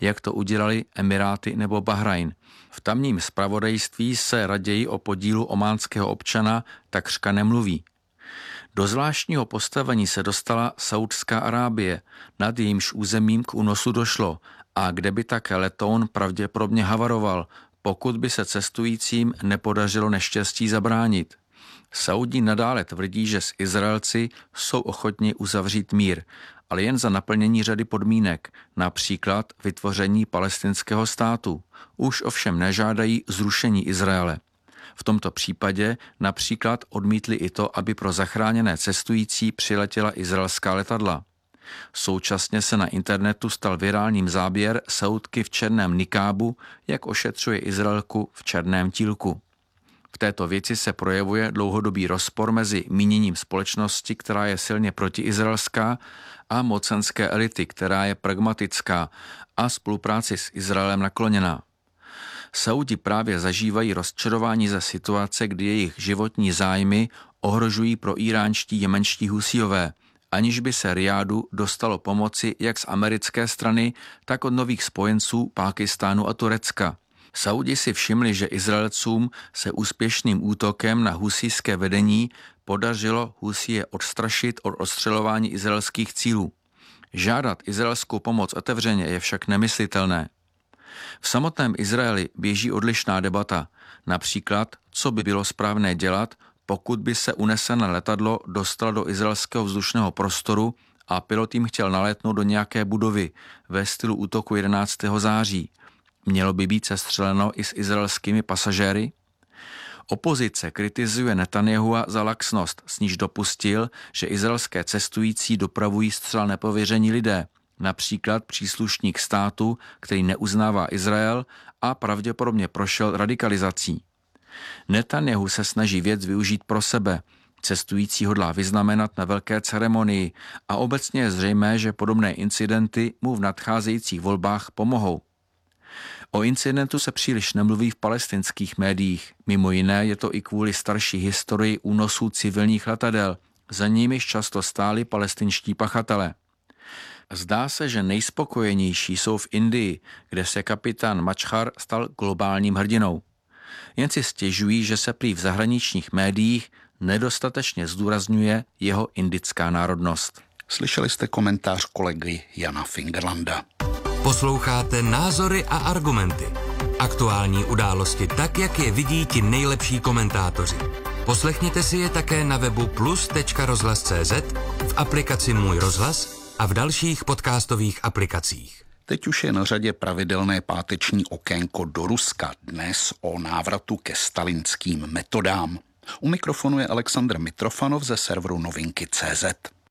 jak to udělali Emiráty nebo Bahrajn. V tamním zpravodajství se raději o podílu ománského občana takřka nemluví. Do zvláštního postavení se dostala Saudská Arábie, nad jejímž územím k únosu došlo a kde by také letoun pravděpodobně havaroval, pokud by se cestujícím nepodařilo neštěstí zabránit. Saudi nadále tvrdí, že s Izraelci jsou ochotni uzavřít mír, ale jen za naplnění řady podmínek, například vytvoření palestinského státu. Už ovšem nežádají zrušení Izraele. V tomto případě například odmítli i to, aby pro zachráněné cestující přiletěla izraelská letadla. Současně se na internetu stal virálním záběr Saudky v černém nikábu, jak ošetřuje Izraelku v černém tílku. V této věci se projevuje dlouhodobý rozpor mezi míněním společnosti, která je silně protiizraelská, a mocenské elity, která je pragmatická a spolupráci s Izraelem nakloněná. Saudi právě zažívají rozčarování ze situace, kdy jejich životní zájmy ohrožují pro iránští jemenští husíové, aniž by se Rijádu dostalo pomoci jak z americké strany, tak od nových spojenců Pákistánu a Turecka. Saudi si všimli, že Izraelcům se úspěšným útokem na husijské vedení podařilo Husije odstrašit od odstřelování izraelských cílů. Žádat izraelskou pomoc otevřeně je však nemyslitelné. V samotném Izraeli běží odlišná debata, například, co by bylo správné dělat, pokud by se unesené letadlo dostalo do izraelského vzdušného prostoru a pilot jim chtěl nalétnout do nějaké budovy ve stylu útoku 11. září. Mělo by být sestřeleno i s izraelskými pasažéry? Opozice kritizuje Netanyahua za laxnost, s níž dopustil, že izraelské cestující dopravují zcela nepověření lidé, například příslušník státu, který neuznává Izrael a pravděpodobně prošel radikalizací. Netanyahu se snaží věc využít pro sebe. Cestující hodlá vyznamenat na velké ceremonii a obecně je zřejmé, že podobné incidenty mu v nadcházejících volbách pomohou. O incidentu se příliš nemluví v palestinských médiích. Mimo jiné je to i kvůli starší historii únosů civilních letadel. Za nimiž často stáli palestinští pachatelé. Zdá se, že nejspokojenější jsou v Indii, kde se kapitán Mačchar stal globálním hrdinou. Jen si stěžují, že se prý v zahraničních médiích nedostatečně zdůrazňuje jeho indická národnost. Slyšeli jste komentář kolegy Jana Fingerlanda. Posloucháte Názory a argumenty. Aktuální události tak, jak je vidí ti nejlepší komentátoři. Poslechněte si je také na webu plus.rozhlas.cz, v aplikaci Můj rozhlas a v dalších podcastových aplikacích. Teď už je na řadě pravidelné páteční okénko do Ruska, dnes o návratu ke stalinským metodám. U mikrofonu je Alexandr Mitrofanov ze serveru Novinky.cz.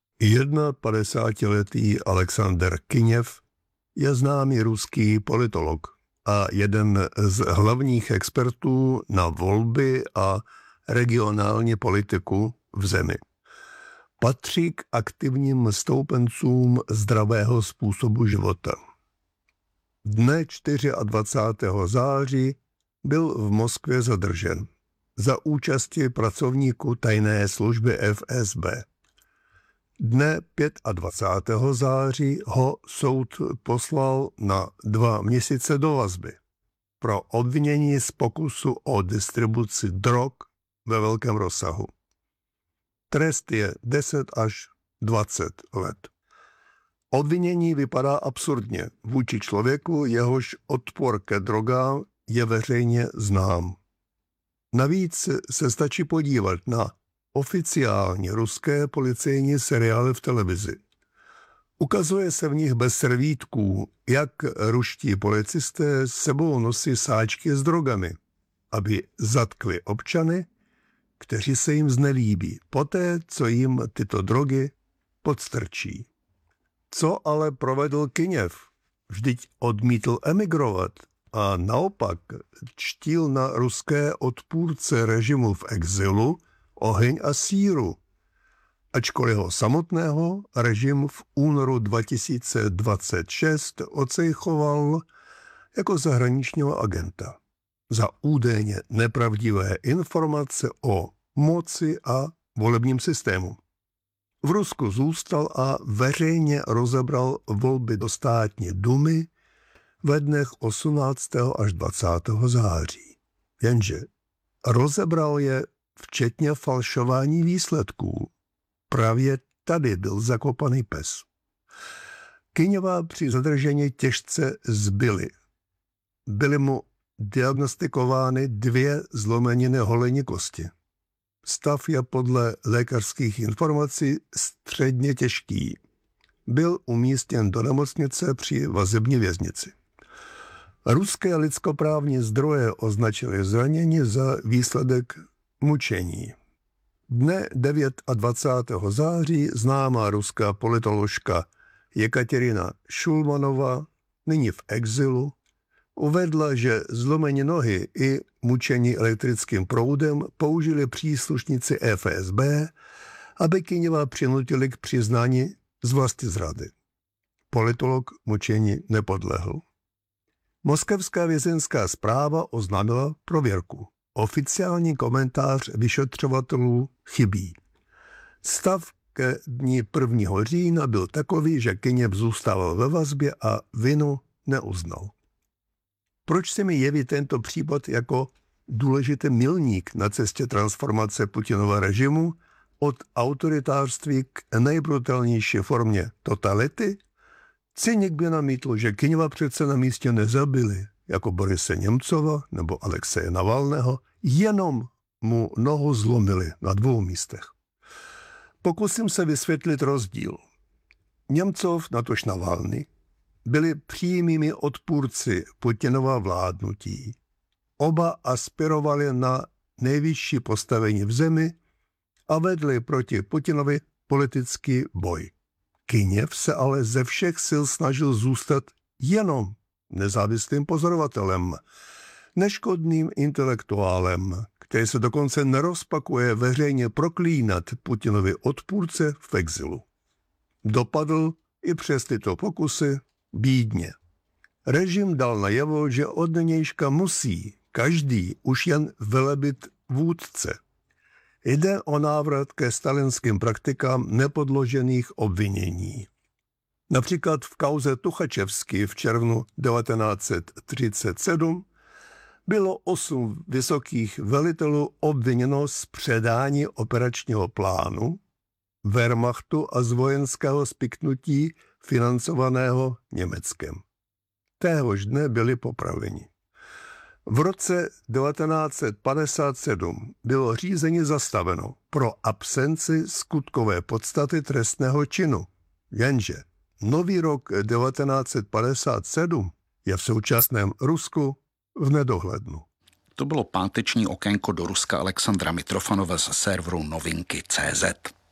51letý Alexander Kyněv je známý ruský politolog a jeden z hlavních expertů na volby a regionální politiku v zemi. Patří k aktivním stoupencům zdravého způsobu života. Dne 24. září byl v Moskvě zadržen za účasti pracovníků tajné služby FSB. Dne 25. září ho soud poslal na 2 měsíce do vazby pro obvinění z pokusu o distribuci drog ve velkém rozsahu. Trest je 10 až 20 let. Obvinění vypadá absurdně vůči člověku, jehož odpor ke drogám je veřejně znám. Navíc se stačí podívat na oficiální ruské policejní seriály v televizi. Ukazuje se v nich bez servítků, jak ruští policisté s sebou nosí sáčky s drogami, aby zatkli občany, kteří se jim znelíbí, poté, co jim tyto drogy podstrčí. Co ale provedl Kyněv? Vždyť odmítl emigrovat a naopak čtil na ruské odpůrce režimu v exilu oheň a síru, ačkoliv ho samotného režim v únoru 2026 ocejchoval jako zahraničního agenta za údajně nepravdivé informace o moci a volebním systému. V Rusku zůstal a veřejně rozebral volby do státní dumy, ve dnech 18. až 20. září. Jenže rozebral je včetně falšování výsledků. Právě tady byl zakopaný pes. Kyněva při zadržení těžce zbyly. Byly mu diagnostikovány 2 zlomeniny holení kosti. Stav je podle lékařských informací středně těžký. Byl umístěn do nemocnice při vazební věznici. Ruské lidskoprávní zdroje označily zranění za výsledek mučení. Dne 29. září známá ruská politoložka Jekaterina Šulmanová, nyní v exilu, uvedla, že zlomení nohy i mučení elektrickým proudem použili příslušníci FSB, aby Kyněva přinutili k přiznání z vlastizrady. Politolog mučení nepodlehl. Moskevská vězeňská správa oznámila prověrku. Oficiální komentář vyšetřovatelů chybí. Stav ke dni 1. října byl takový, že Kyněv zůstával ve vazbě a vinu neuznal. Proč se mi jeví tento případ jako důležitý milník na cestě transformace Putinova režimu od autoritářství k nejbrutálnější formě totality? Cynik by namítl, že Kyněva přece na místě nezabili, jako Borise Němcova nebo Alexeje Navalného, jenom mu nohu zlomili na 2 místech. Pokusím se vysvětlit rozdíl. Němcov, natož Navalny, byli přímými odpůrci Putinova vládnutí. Oba aspirovali na nejvyšší postavení v zemi a vedli proti Putinovi politický boj. Kyněv se ale ze všech sil snažil zůstat jenom nezávislým pozorovatelem, neškodným intelektuálem, který se dokonce nerozpakuje veřejně proklínat Putinovi odpůrce v exilu. Dopadl i přes tyto pokusy bídně. Režim dal najevo, že od nynějška musí každý už jen velebit vůdce. Jde o návrat ke stalinským praktikám nepodložených obvinění. Například v kauze Tuchačevský v červnu 1937 bylo 8 vysokých velitelů obviněno z předání operačního plánu Wehrmachtu a z vojenského spiknutí financovaného Německem. Téhož dne byli popraveni. V roce 1957 bylo řízení zastaveno pro absenci skutkové podstaty trestného činu. Jenže nový rok 1957 je v současném Rusku v nedohlednu. To bylo páteční okénko do Ruska Alexandra Mitrofanova z serveru Novinky.cz.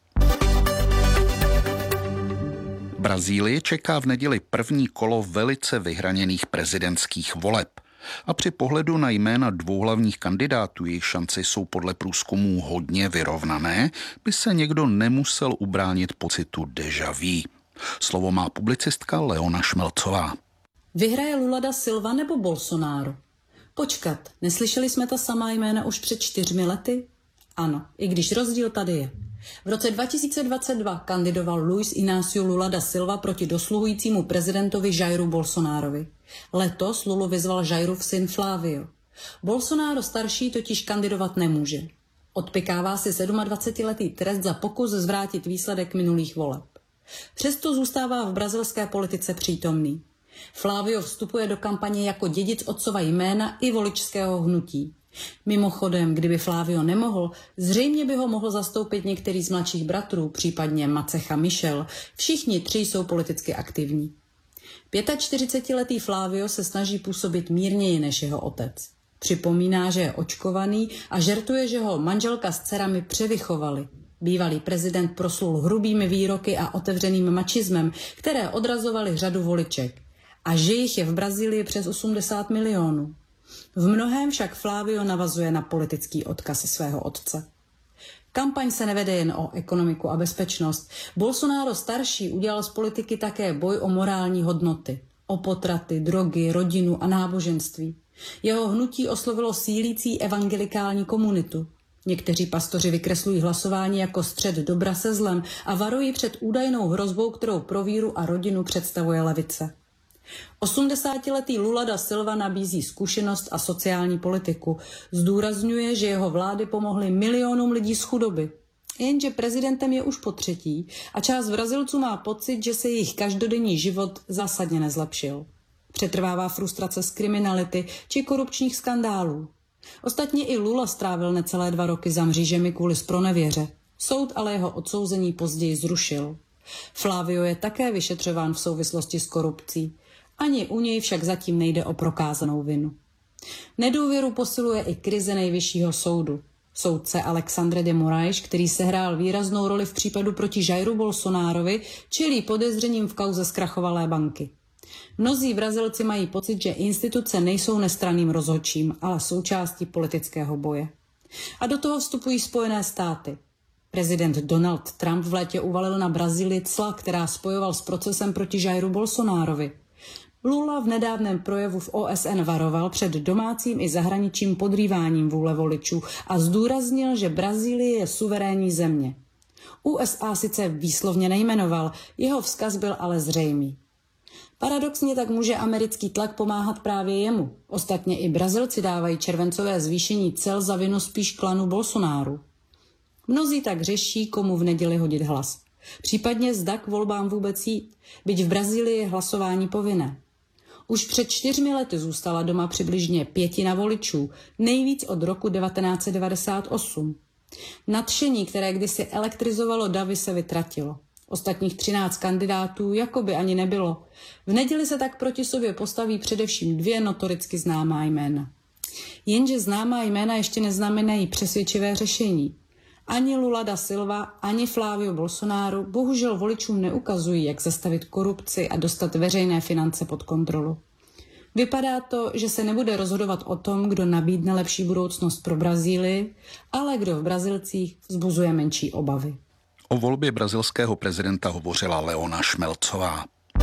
Brazílii čeká v neděli první kolo velice vyhraněných prezidentských voleb. A při pohledu na jména 2 hlavních kandidátů, jejich šance jsou podle průzkumů hodně vyrovnané, by se někdo nemusel ubránit pocitu déjà vu. Slovo má publicistka Leona Šmelcová. Vyhraje Lula da Silva nebo Bolsonaro? Počkat, neslyšeli jsme ta samá jména už před 4 lety? Ano, i když rozdíl tady je. V roce 2022 kandidoval Luiz Inácio Lula da Silva proti dosluhujícímu prezidentovi Jairu Bolsonárovi. Letos Lulu vyzval Jairův syn Flávio. Bolsonaro starší totiž kandidovat nemůže. Odpykává si 27letý trest za pokus zvrátit výsledek minulých voleb. Přesto zůstává v brazilské politice přítomný. Flávio vstupuje do kampaně jako dědic otcova jména i voličského hnutí. Mimochodem, kdyby Flávio nemohl, zřejmě by ho mohl zastoupit některý z mladších bratrů, případně Macecha Michel. Všichni 3 jsou politicky aktivní. 45letý Flávio se snaží působit mírněji než jeho otec. Připomíná, že je očkovaný a žertuje, že ho manželka s dcerami převychovali. Bývalý prezident proslul hrubými výroky a otevřeným mačismem, které odrazovaly řadu voliček. A že jich je v Brazílii přes 80 milionů. V mnohém však Flávio navazuje na politický odkaz svého otce. Kampaň se nevede jen o ekonomiku a bezpečnost. Bolsonaro starší udělal z politiky také boj o morální hodnoty. O potraty, drogy, rodinu a náboženství. Jeho hnutí oslovilo sílící evangelikální komunitu. Někteří pastoři vykreslují hlasování jako střet dobra se zlem a varují před údajnou hrozbou, kterou pro víru a rodinu představuje levice. 80letý Lula da Silva nabízí zkušenost a sociální politiku. Zdůrazňuje, že jeho vlády pomohly milionům lidí z chudoby. Jenže prezidentem je už po třetí a část Brazilců má pocit, že se jejich každodenní život zásadně nezlepšil. Přetrvává frustrace z kriminality či korupčních skandálů. Ostatně i Lula strávil necelé 2 roky za mřížemi kvůli zpronevěře. Soud ale jeho odsouzení později zrušil. Flávio je také vyšetřován v souvislosti s korupcí. Ani u něj však zatím nejde o prokázanou vinu. Nedůvěru posiluje i krize nejvyššího soudu. Soudce Alexandre de Moraes, který sehrál výraznou roli v případu proti Jairu Bolsonárovi, čelí podezřením v kauze zkrachovalé banky. Mnozí Brazilci mají pocit, že instituce nejsou nestranným rozhodčím, ale součástí politického boje. A do toho vstupují Spojené státy. Prezident Donald Trump v létě uvalil na Brazílii cla, která spojoval s procesem proti Jairu Bolsonárovi. Lula v nedávném projevu v OSN varoval před domácím i zahraničním podrýváním vůle voličů a zdůraznil, že Brazílie je suverénní země. USA sice výslovně nejmenoval, jeho vzkaz byl ale zřejmý. Paradoxně tak může americký tlak pomáhat právě jemu. Ostatně i Brazilci dávají červencové zvýšení cel za vinu spíš klanu Bolsonáru. Mnozí tak řeší, komu v neděli hodit hlas. Případně zda k volbám vůbec jít, byť v Brazílii je hlasování povinné. Už před 4 lety zůstala doma přibližně 1/5 voličů, nejvíc od roku 1998. Nadšení, které kdysi elektrizovalo davy, se vytratilo. Ostatních 13 kandidátů jakoby ani nebylo. V neděli se tak proti sobě postaví především 2 notoricky známá jména. Jenže známá jména ještě neznamenají přesvědčivé řešení. Ani Lula da Silva, ani Flávio Bolsonaro bohužel voličům neukazují, jak zastavit korupci a dostat veřejné finance pod kontrolu. Vypadá to, že se nebude rozhodovat o tom, kdo nabídne lepší budoucnost pro Brazílii, ale kdo v Brazilcích vzbuzuje menší obavy. O volbě brazilského prezidenta hovořila Leona Šmelcová.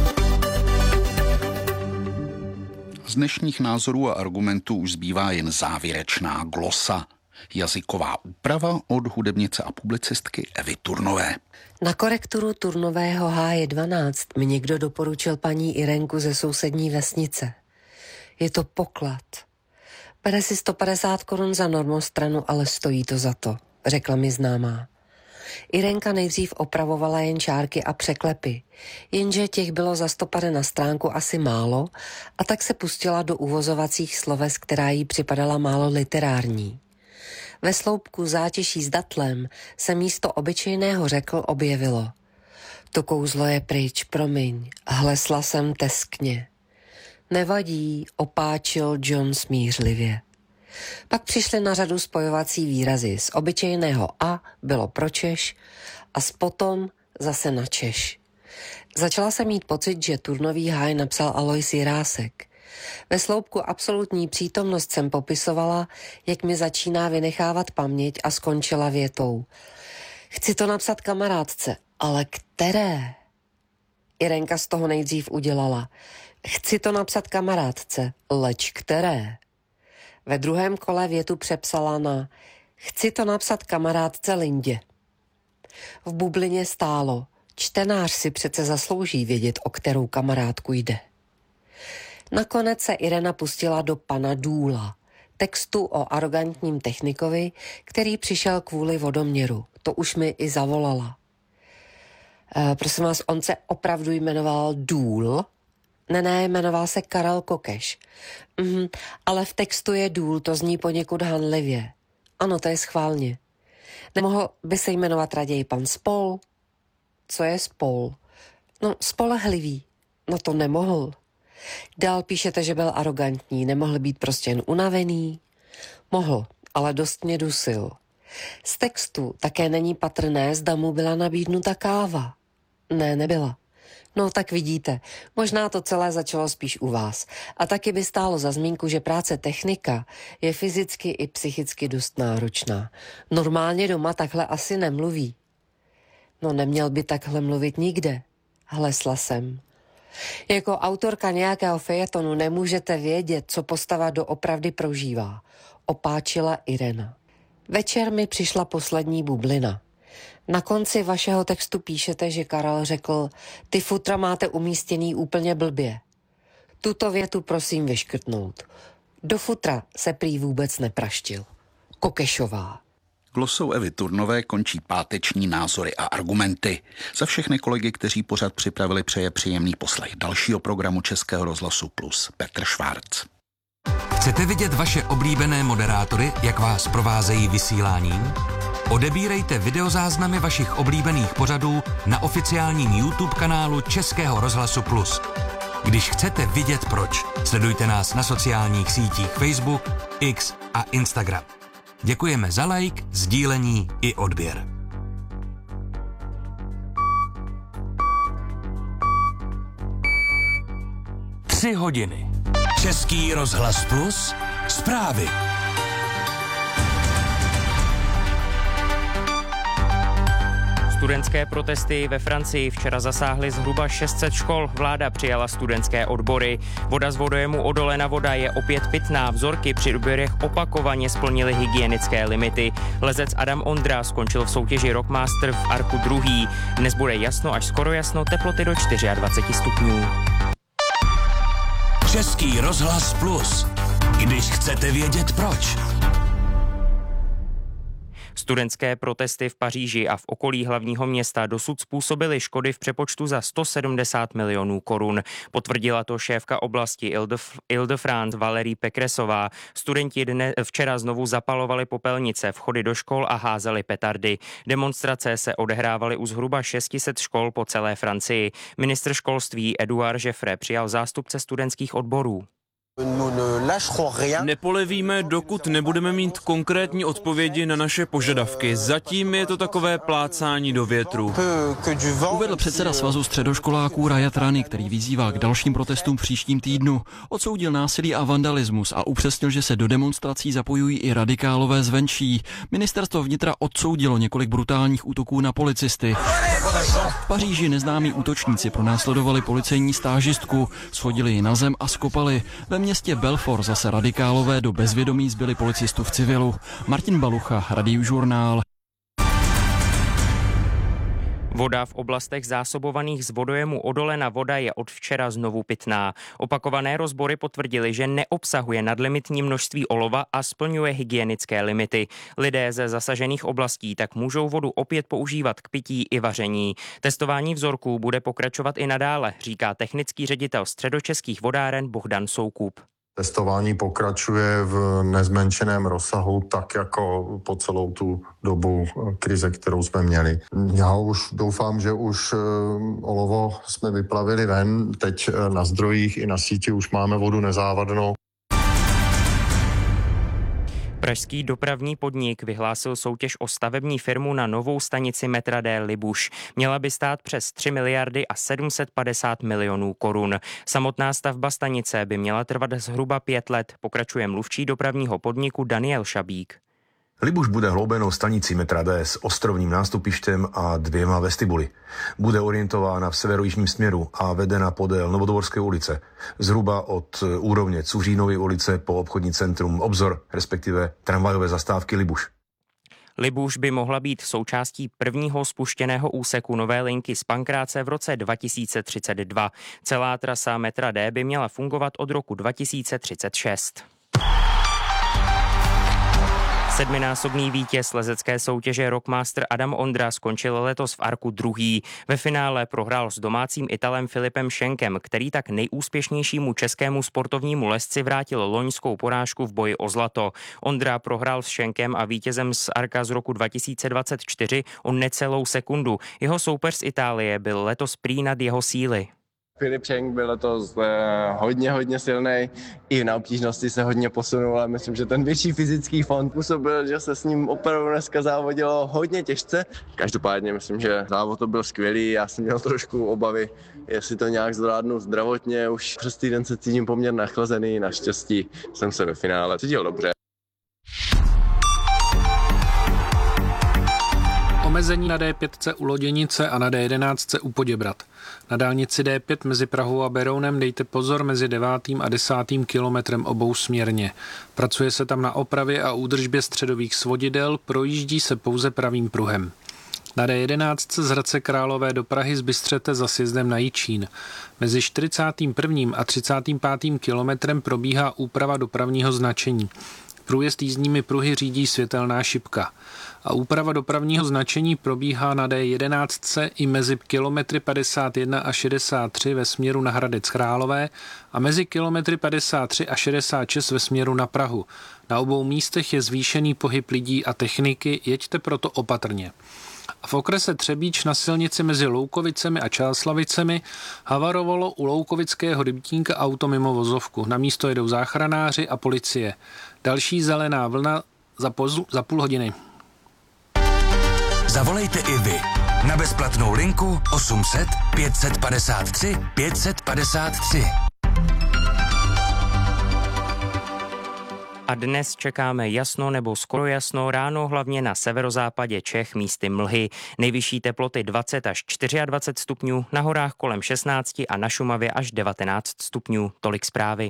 Z dnešních názorů a argumentů už zbývá jen závěrečná glosa. Jazyková úprava od hudebnice a publicistky Evy Turnové. Na korekturu Turnového H12 mi někdo doporučil paní Irenku ze sousední vesnice. Je to poklad. Bere si 150 korun za normostranu, ale stojí to za to, řekla mi známá. Irenka nejdřív opravovala jen čárky a překlepy, jenže těch bylo za 100 na stránku asi málo a tak se pustila do uvozovacích sloves, která jí připadala málo literární. Ve sloupku zátěší s datlem se místo obyčejného řekl objevilo. To kouzlo je pryč, promiň, hlesla jsem teskně. Nevadí, opáčil John smířlivě. Pak přišly na řadu spojovací výrazy. Z obyčejného a bylo pro Češ a z potom zase na Češ. Začala jsem mít pocit, že Turnový háj napsal Alois Jirásek. Ve sloupku absolutní přítomnost jsem popisovala, jak mi začíná vynechávat paměť a skončila větou. Chci to napsat kamarádce, ale které? Irenka z toho nejdřív udělala. Chci to napsat kamarádce, leč které? Ve druhém kole větu přepsala na chci to napsat kamarádce Lindě. V bublině stálo, čtenář si přece zaslouží vědět, o kterou kamarádku jde. Nakonec se Irena pustila do pana Důla, textu o arrogantním technikovi, který přišel kvůli vodoměru. To už mi i zavolala. Prosím vás, on se opravdu jmenoval Důl? Ne, jmenoval se Karel Kokeš. Ale v textu je Důl, to zní poněkud hanlivě. Ano, to je schválně. Nemohl by se jmenovat raději pan Spol? Co je Spol? No, spolehlivý. No to nemohl. Dál píšete, že byl arrogantní, nemohl být prostě jen unavený? Mohl, ale dost mě dusil. Z textu také není patrné, zda mu byla nabídnuta káva. Ne, nebyla. No tak vidíte, možná to celé začalo spíš u vás. A taky by stálo za zmínku, že práce technika je fyzicky i psychicky dost náročná. Normálně doma takhle asi nemluví. No neměl by takhle mluvit nikde, hlesla jsem. Jako autorka nějakého fejetonu nemůžete vědět, co postava doopravdy prožívá, opáčila Irena. Večer mi přišla poslední bublina. Na konci vašeho textu píšete, že Karel řekl, ty futra máte umístěný úplně blbě. Tuto větu prosím vyškrtnout. Do futra se prý vůbec nepraštil. Kokešová. Glosou Evy Turnové končí páteční názory a argumenty. Za všechny kolegy, kteří pořad připravili, přeje příjemný poslech dalšího programu Českého rozhlasu Plus Petr Švárc. Chcete vidět vaše oblíbené moderátory, jak vás provázejí vysíláním? Odebírejte videozáznamy vašich oblíbených pořadů na oficiálním YouTube kanálu Českého rozhlasu Plus. Když chcete vidět proč, sledujte nás na sociálních sítích Facebook, X a Instagram. Děkujeme za like, sdílení i odběr. Tři hodiny. Český rozhlas Plus. Zprávy. Studentské protesty ve Francii včera zasáhly zhruba 600 škol. Vláda přijala studentské odbory. Voda z vodojemu Odolena voda je opět pitná. Vzorky při odběrech opakovaně splnily hygienické limity. Lezec Adam Ondra skončil v soutěži Rockmaster v Arku 2. Dnes bude jasno až skoro jasno, teploty do 24 stupňů. Český rozhlas Plus. Když chcete vědět proč. Studentské protesty v Paříži a v okolí hlavního města dosud způsobily škody v přepočtu za 170 milionů korun. Potvrdila to šéfka oblasti Ile-de-France Valérie Pécressová. Studenti včera znovu zapalovali popelnice, vchody do škol a házeli petardy. Demonstrace se odehrávaly u zhruba 600 škol po celé Francii. Ministr školství Édouard Geoffrey přijal zástupce studentských odborů. Nepolevíme, dokud nebudeme mít konkrétní odpovědi na naše požadavky. Zatím je to takové plácání do větru. Uvedl předseda Svazu středoškoláků Rajat Rani, který vyzývá k dalším protestům příštím týdnu. Odsoudil násilí a vandalismus a upřesnil, že se do demonstrací zapojují i radikálové zvenčí. Ministerstvo vnitra odsoudilo několik brutálních útoků na policisty. V Paříži neznámí útočníci pronásledovali policejní stážistku, shodili ji na zem a skopali. Ve městě Belfort zase radikálové do bezvědomí zbyli policistu v civilu. Martin Balucha, Radiožurnál. Voda v oblastech zásobovaných z vodojemu Odolena voda je od včera znovu pitná. Opakované rozbory potvrdily, že neobsahuje nadlimitní množství olova a splňuje hygienické limity. Lidé ze zasažených oblastí tak můžou vodu opět používat k pití i vaření. Testování vzorků bude pokračovat i nadále, říká technický ředitel Středočeských vodáren Bohdan Soukup. Testování pokračuje v nezmenšeném rozsahu, tak jako po celou tu dobu krize, kterou jsme měli. Já už doufám, že už olovo jsme vyplavili ven, teď na zdrojích i na síti už máme vodu nezávadnou. Pražský dopravní podnik vyhlásil soutěž o stavební firmu na novou stanici metra D Libuš. Měla by stát přes 3 miliardy a 750 milionů korun. Samotná stavba stanice by měla trvat zhruba 5 let, pokračuje mluvčí dopravního podniku Daniel Šabík. Libuš bude hloubenou stanicí metra D s ostrovním nástupištěm a 2 vestibuly. Bude orientována v severojižním směru a vedena podél Novodvorské ulice, zhruba od úrovně Cuřínovy ulice po obchodní centrum Obzor, respektive tramvajové zastávky Libuš. Libuš by mohla být součástí prvního spuštěného úseku nové linky z Pankráce v roce 2032. Celá trasa metra D by měla fungovat od roku 2036. 7násobný vítěz lezecké soutěže Rockmaster Adam Ondra skončil letos v Arku 2. Ve finále prohrál s domácím Italem Filipem Schenkem, který tak nejúspěšnějšímu českému sportovnímu lezci vrátil loňskou porážku v boji o zlato. Ondra prohrál s Schenkem a vítězem z Arka z roku 2024 o necelou sekundu. Jeho soupeř z Itálie byl letos prý nad jeho síly. Filip Schenk byl letos hodně silný, i na obtížnosti se hodně posunul a myslím, že ten větší fyzický fond působil, že se s ním opravdu dneska závodilo hodně těžce. Každopádně myslím, že závod to byl skvělý, já jsem měl trošku obavy, jestli to nějak zvládnu zdravotně, už přes týden se cítím poměrně nachlazený, naštěstí jsem se ve finále cítil dobře. Omezení na D5 u Loděnice a na D11 u Poděbrad. Na dálnici D5 mezi Prahou a Berounem dejte pozor mezi 9. a 10. kilometrem obousměrně. Pracuje se tam na opravě a údržbě středových svodidel, projíždí se pouze pravým pruhem. Na D11 z Hradce Králové do Prahy z Bystřete za sjezdem na Jičín. Mezi 41. a 35. kilometrem probíhá úprava dopravního značení. Průjezd jízdními pruhy řídí světelná šipka. A úprava dopravního značení probíhá na D11 i mezi kilometry 51 a 63 ve směru na Hradec Králové a mezi kilometry 53 a 66 ve směru na Prahu. Na obou místech je zvýšený pohyb lidí a techniky, jeďte proto opatrně. A v okrese Třebíč na silnici mezi Loukovicemi a Čárslavicemi havarovalo u Loukovického rybníka auto mimo vozovku. Na místo jedou záchranáři a policie. Další zelená vlna za půl hodiny. Zavolejte i vy na bezplatnou linku 800 553 553. A dnes čekáme jasno nebo skoro jasno, ráno hlavně na severozápadě Čech místy mlhy. Nejvyšší teploty 20 až 24 stupňů, na horách kolem 16 a na Šumavě až 19 stupňů. Tolik zprávy.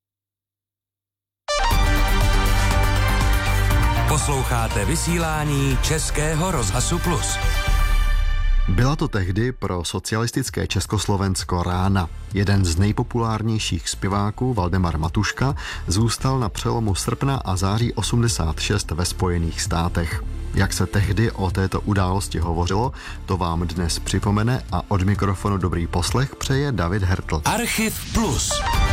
Posloucháte vysílání Českého rozhlasu Plus. Byla to tehdy pro socialistické Československo rána. Jeden z nejpopulárnějších zpěváků, Valdemar Matuška, zůstal na přelomu srpna a září 86 ve Spojených státech. Jak se tehdy o této události hovořilo, to vám dnes připomene a od mikrofonu dobrý poslech přeje David Hertl. Archiv Plus.